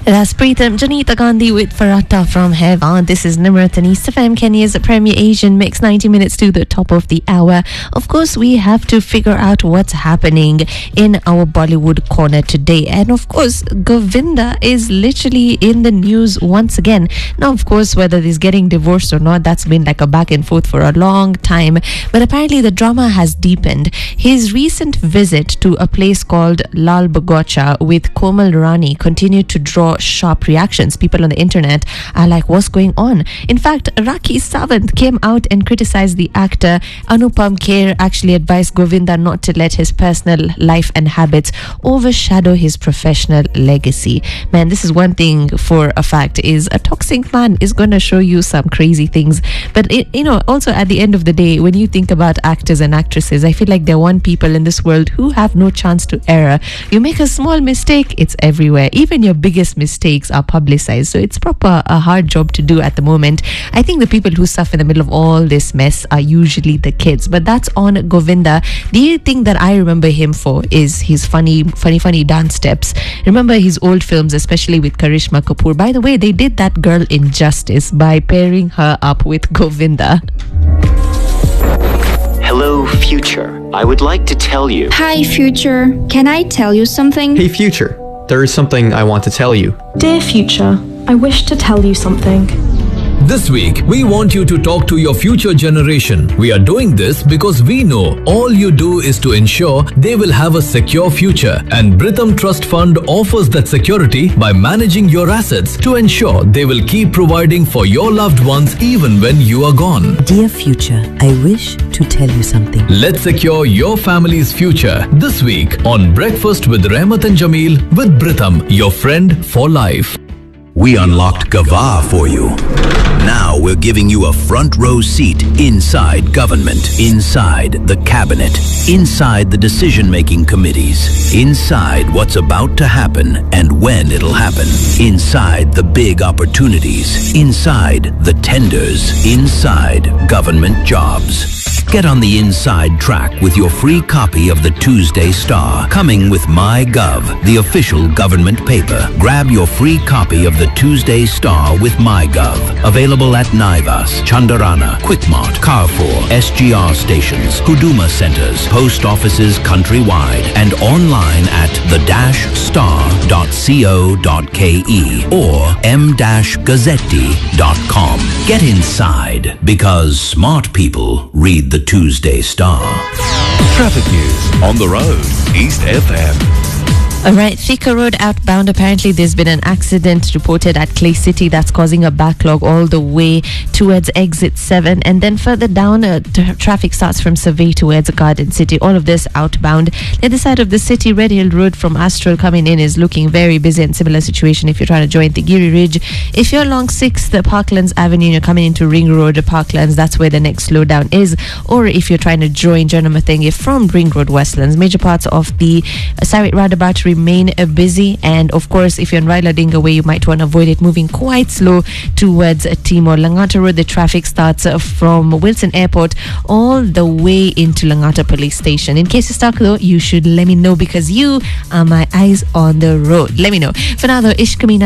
That's Preetham, Janita Gandhi with Farata from Heaven. This is Nimrat and East FM, Kenya's Premier Asian Mix, 90 minutes to the top of the hour. Of course, we have to figure out what's happening in our Bollywood corner today. And of course, Govinda is literally in the news once again. Now, of course, whether he's getting divorced or not, that's been like a back and forth for a long time. But apparently the drama has deepened. His recent visit to a place called Lal Bagocha with Komal Rani continued to draw sharp reactions. People on the internet are like, what's going on? In fact, Rakhi Sawant came out and criticized the actor. Anupam Kher actually advised Govinda not to let his personal life and habits overshadow his professional legacy. Man, this is one thing for a fact, is a toxic man is going to show you some crazy things. But also at the end of the day, when you think about actors and actresses, I feel like there are one people in this world who have no chance to err. You make a small mistake, it's everywhere. Even your biggest mistakes are publicized. So it's a hard job to do at the moment. I think the people who suffer in the middle of all this mess are usually the kids. But that's on Govinda. The thing that I remember him for is his funny dance steps. Remember his old films, especially with Karishma Kapoor. By the way, they did that girl injustice by pairing her up with Govinda. Hello, Future. I would like to tell you. Hi, Future. Can I tell you something? Hey, Future. There is something I want to tell you. Dear Future, I wish to tell you something. This week, we want you to talk to your future generation. We are doing this because we know all you do is to ensure they will have a secure future. And Britam Trust Fund offers that security by managing your assets to ensure they will keep providing for your loved ones even when you are gone. Dear Future, I wish to tell you something. Let's secure your family's future this week on Breakfast with Rahmat and Jameel with Britam, your friend for life. We unlocked Gava for you. Now we're giving you a front row seat inside government, inside the cabinet, inside the decision-making committees, inside what's about to happen and when it'll happen, inside the big opportunities, inside the tenders, inside government jobs. Get on the inside track with your free copy of the Tuesday Star, coming with MyGov, the official government paper. Grab your free copy of the Tuesday Star with MyGov. Available at Naivas, Chandarana, Quickmart, Carrefour, SGR stations, Huduma centers, post offices countrywide, and online at the-star.co.ke or m-gazzetti.com. Get inside, because smart people read the Tuesday Star. Traffic news on the road, East FM. Alright, Thika Road outbound. Apparently there's been an accident reported at Clay City that's causing a backlog all the way towards exit 7, and then further down traffic starts from Survey towards Garden City. All of this outbound. The other side of the city, Red Hill Road from Astral coming in is looking very busy, and similar situation if you're trying to join the Giri Ridge. If you're along 6th Parklands Avenue and you're coming into Ring Road Parklands, that's where the next slowdown is. Or if you're trying to join Janamathenge from Ring Road Westlands, major parts of the Sarit roundabout remain busy. And of course, if you're in Raila Dinga way, you might want to avoid it, moving quite slow towards Timor. Langata Road, the traffic starts from Wilson Airport all the way into Langata Police Station. In case you're stuck though, you should let me know, because you are my eyes on the road. Let me know. For now though, Ishkamina